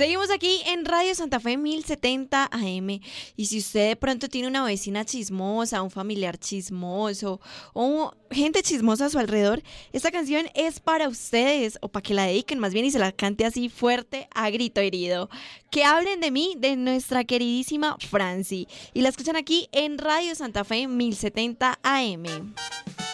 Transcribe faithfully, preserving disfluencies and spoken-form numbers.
Seguimos aquí en Radio Santa Fe mil setenta A M y si usted de pronto tiene una vecina chismosa, un familiar chismoso o gente chismosa a su alrededor, esta canción es para ustedes o para que la dediquen más bien y se la cante así fuerte a grito herido. Que hablen de mí, de nuestra queridísima Franci y la escuchan aquí en Radio Santa Fe mil setenta A M.